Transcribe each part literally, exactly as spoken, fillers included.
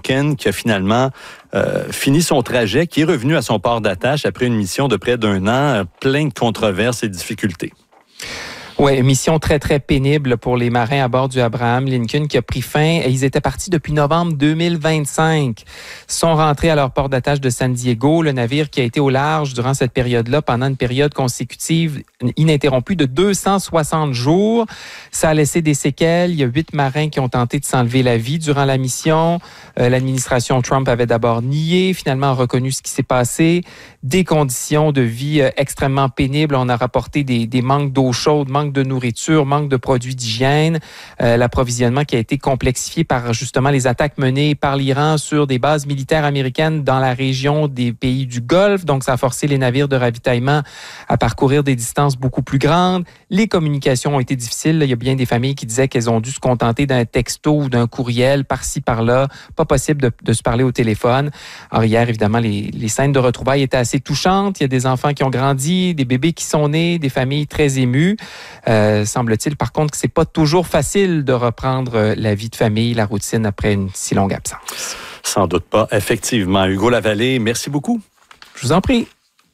Lincoln qui a finalement euh, fini son trajet, qui est revenu à son port d'attache après une mission de près d'un an, euh, plein de controverses et de difficultés. Oui, mission très, très pénible pour les marins à bord du Abraham Lincoln qui a pris fin. Ils étaient partis depuis novembre deux mille vingt-cinq. Ils sont rentrés à leur port d'attache de San Diego. Le navire qui a été au large durant cette période-là, pendant une période consécutive ininterrompue de deux cent soixante jours. Ça a laissé des séquelles. Il y a huit marins qui ont tenté de s'enlever la vie durant la mission. Euh, l'administration Trump avait d'abord nié, finalement reconnu ce qui s'est passé. Des conditions de vie euh, extrêmement pénibles. On a rapporté des, des manques d'eau chaude, manque de nourriture, manque de produits d'hygiène, euh, l'approvisionnement qui a été complexifié par justement les attaques menées par l'Iran sur des bases militaires américaines dans la région des pays du Golfe. Donc, ça a forcé les navires de ravitaillement à parcourir des distances beaucoup plus grandes. Les communications ont été difficiles. Il y a bien des familles qui disaient qu'elles ont dû se contenter d'un texto ou d'un courriel par-ci, par-là. Pas possible de, de se parler au téléphone. Alors, hier, évidemment, les, les scènes de retrouvailles étaient assez touchantes. Il y a des enfants qui ont grandi, des bébés qui sont nés, des familles très émues. Euh, semble-t-il, par contre, que c'est pas toujours facile de reprendre la vie de famille, la routine après une si longue absence. Sans doute pas, effectivement. Hugo Lavallée, merci beaucoup. Je vous en prie.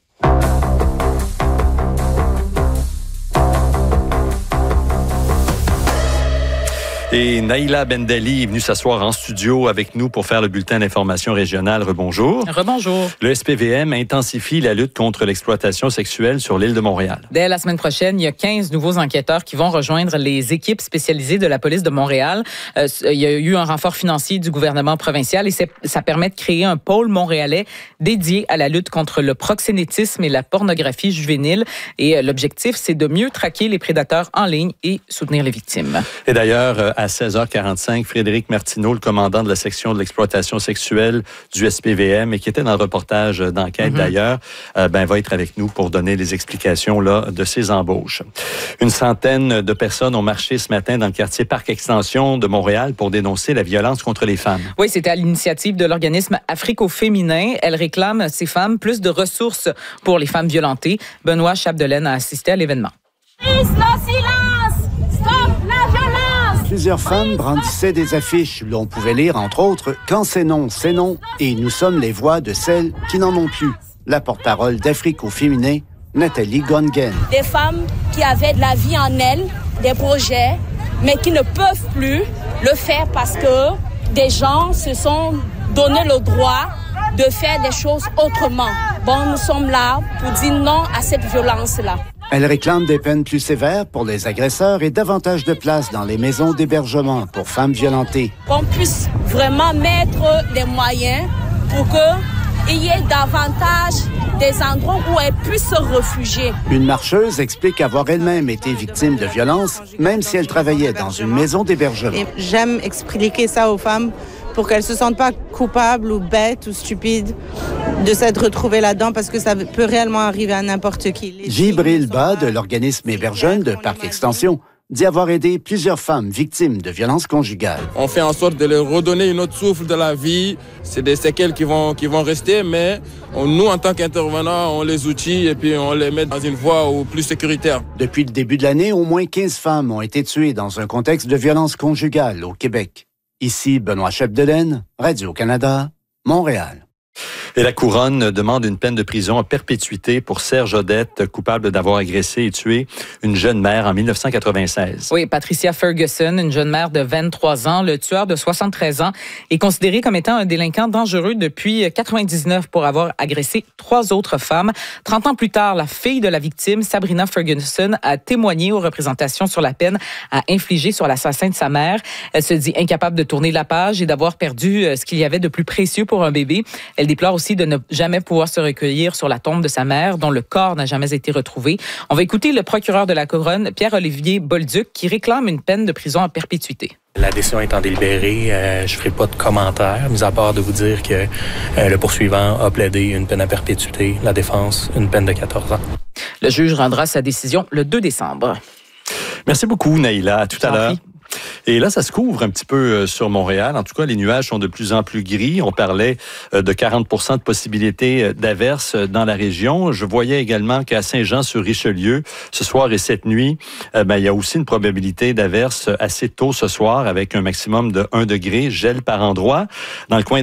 Et Naïla Bendali est venue s'asseoir en studio avec nous pour faire le bulletin d'information régionale. Rebonjour. Rebonjour. Le S P V M intensifie la lutte contre l'exploitation sexuelle sur l'île de Montréal. Dès la semaine prochaine, il y a quinze nouveaux enquêteurs qui vont rejoindre les équipes spécialisées de la police de Montréal. Euh, il y a eu un renfort financier du gouvernement provincial et ça permet de créer un pôle montréalais dédié à la lutte contre le proxénétisme et la pornographie juvénile. Et l'objectif, c'est de mieux traquer les prédateurs en ligne et soutenir les victimes. Et d'ailleurs, à seize heures quarante-cinq, Frédéric Martineau, le commandant de la section de l'exploitation sexuelle du S P V M et qui était dans le reportage d'enquête mm-hmm. d'ailleurs, euh, ben, va être avec nous pour donner les explications là, de ces embauches. Une centaine de personnes ont marché ce matin dans le quartier Parc Extension de Montréal pour dénoncer la violence contre les femmes. Oui, c'était à l'initiative de l'organisme Africo-Féminin. Elle réclame, ces femmes, plus de ressources pour les femmes violentées. Benoît Chapdelaine a assisté à l'événement. Le silence! Stop la violence! Plusieurs femmes brandissaient des affiches où l'on pouvait lire, entre autres, « Quand c'est non, c'est non » et « Nous sommes les voix de celles qui n'en ont plus ». La porte-parole d'Africo-Féminin, Nathalie Gongen. Des femmes qui avaient de la vie en elles, des projets, mais qui ne peuvent plus le faire parce que des gens se sont donné le droit de faire des choses autrement. Bon, nous sommes là pour dire non à cette violence-là. Elle réclame des peines plus sévères pour les agresseurs et davantage de place dans les maisons d'hébergement pour femmes violentées. Qu'on puisse vraiment mettre les moyens pour qu'il y ait davantage des endroits où elles puissent se réfugier. Une marcheuse explique avoir elle-même été victime de violences, même si elle travaillait dans une maison d'hébergement. Et j'aime expliquer ça aux femmes pour qu'elles ne se sentent pas coupables ou bêtes ou stupides de s'être retrouvées là-dedans parce que ça peut réellement arriver à n'importe qui. Jibril Ba de l'organisme Héberjeune de Parc Extension dit avoir aidé plusieurs femmes victimes de violences conjugales. On fait en sorte de leur redonner une autre souffle de la vie. C'est des séquelles qui vont, qui vont rester, mais on, nous, en tant qu'intervenants, on les outille et puis on les met dans une voie plus sécuritaire. Depuis le début de l'année, au moins quinze femmes ont été tuées dans un contexte de violence conjugale au Québec. Ici, Benoît Chapdelaine, Radio-Canada, Montréal. Et la Couronne demande une peine de prison à perpétuité pour Serge Odette, coupable d'avoir agressé et tué une jeune mère en dix-neuf cent quatre-vingt-seize. Oui, Patricia Ferguson, une jeune mère de vingt-trois ans. Le tueur de soixante-treize ans est considéré comme étant un délinquant dangereux depuis quatre-vingt-dix-neuf pour avoir agressé trois autres femmes. Trente ans plus tard, la fille de la victime, Sabrina Ferguson, a témoigné aux représentations sur la peine à infliger sur l'assassin de sa mère. Elle se dit incapable de tourner la page et d'avoir perdu ce qu'il y avait de plus précieux pour un bébé. Elle déplore aussi de ne jamais pouvoir se recueillir sur la tombe de sa mère, dont le corps n'a jamais été retrouvé. On va écouter le procureur de la Couronne, Pierre-Olivier Bolduc, qui réclame une peine de prison à perpétuité. La décision étant délibérée, euh, je ne ferai pas de commentaire, mis à part de vous dire que euh, le poursuivant a plaidé une peine à perpétuité, la défense une peine de quatorze ans. Le juge rendra sa décision le deux décembre. Merci beaucoup, Naïla. À tout à l'heure. Et là, ça se couvre un petit peu sur Montréal. En tout cas, les nuages sont de plus en plus gris. On parlait de quarante pour cent de possibilités d'averses dans la région. Je voyais également qu'à Saint-Jean-sur-Richelieu, ce soir et cette nuit, ben, il y a aussi une probabilité d'averses assez tôt ce soir avec un maximum de un degré, gel par endroit. Dans le coin